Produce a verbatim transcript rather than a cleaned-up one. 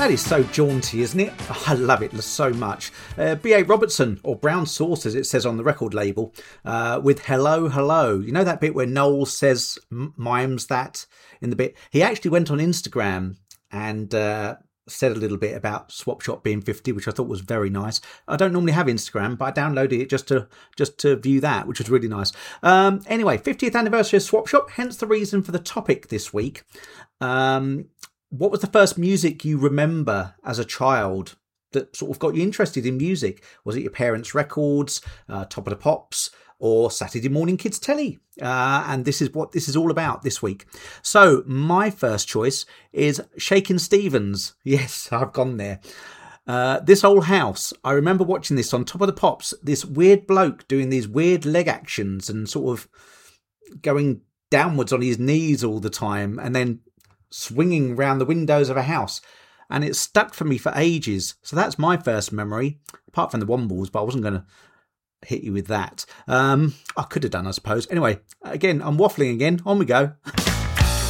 That is so jaunty, isn't it? Oh, I love it so much. Uh, B A Robertson, or Brown Sauce as it says on the record label, uh, with Hello, Hello. You know that bit where Noel says, mimes that in the bit? He actually went on Instagram and uh, said a little bit about Swap Shop being fifty, which I thought was very nice. I don't normally have Instagram, but I downloaded it just to just to view that, which was really nice. Um, anyway, fiftieth anniversary of Swap Shop, hence the reason for the topic this week. Um... What was the first music you remember as a child that sort of got you interested in music? Was it your parents' records, uh, Top of the Pops, or Saturday morning kids telly? Uh, and this is what this is all about this week. So my first choice is Shakin' Stevens. Yes, I've gone there. Uh, This Old House. I remember watching this on Top of the Pops. This weird bloke doing these weird leg actions and sort of going downwards on his knees all the time, and then swinging round the windows of a house, and it stuck for me for ages. So that's my first memory, apart from the Wombles, but I wasn't going to hit you with that. Um, I could have done, I suppose. Anyway, again, I'm waffling again. On we go.